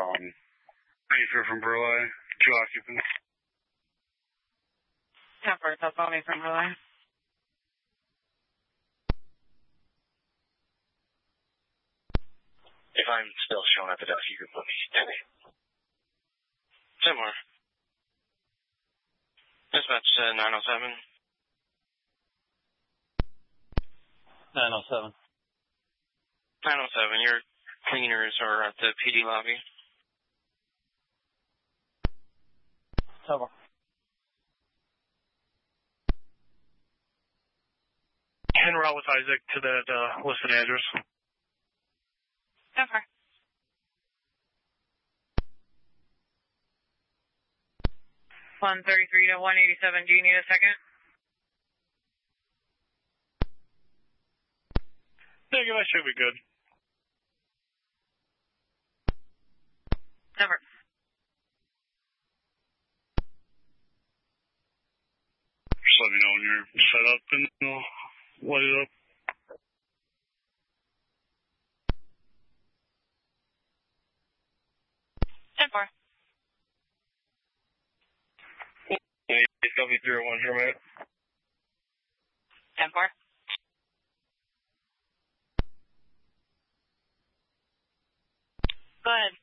Pacer from Burleigh, 2 occupants. 10-4, Telphone from Burleigh. If I'm still showing up at desk, you can put me 10 more. Dispatch 907. 907. 907, your cleaners are at the PD lobby. 10-4. En route with Isaac to that listed address. 10-4. 133 to 187. Do you need a second? Negative, that should be good. 10-4. Just let me know when you're set up and I'll light it up. It's W301 here, mate. 10-4. Go ahead.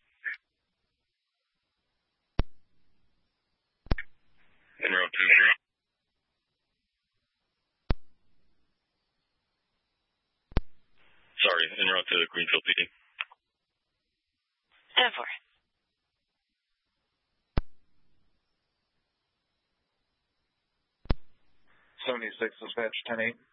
En route to Sorry, en route to Greenfield PD. 10-4. 76 dispatch 10-8.